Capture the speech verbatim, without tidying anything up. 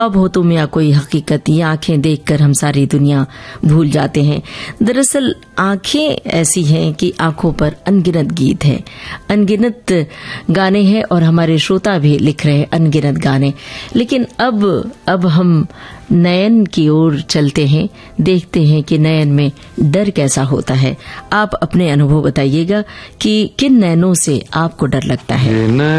अब हो तुम या कोई हकीकत, ये आंखें देखकर हम सारी दुनिया भूल जाते हैं। दरअसल आंखें ऐसी हैं कि आंखों पर अनगिनत गीत है, अनगिनत गाने हैं और हमारे श्रोता भी लिख रहे हैं अनगिनत गाने। लेकिन अब अब हम नयन की ओर चलते हैं, देखते हैं कि नयन में डर कैसा होता है। आप अपने अनुभव बताइएगा कि किन नयनों से आपको डर लगता है।